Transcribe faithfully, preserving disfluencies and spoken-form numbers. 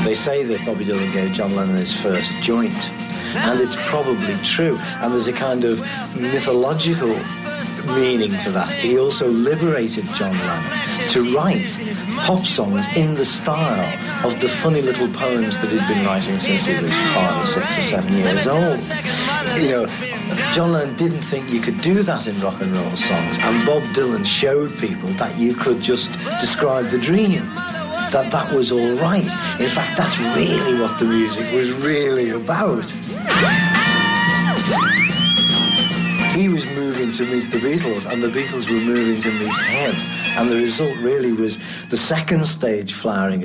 They say that Bobby Dylan gave John Lennon his first joint, and it's probably true. And there's a kind of mythological meaning to that. He also liberated John Lennon to write pop songs in the style of the funny little poems that he'd been writing since he was five or six or seven years old. You know, John Lennon didn't think you could do that in rock and roll songs, and Bob Dylan showed people that you could just describe the dream, that that was all right. In fact, that's really what the music was really about. He was moving to meet the Beatles, and the Beatles were moving to meet him. And the result really was the second stage flowering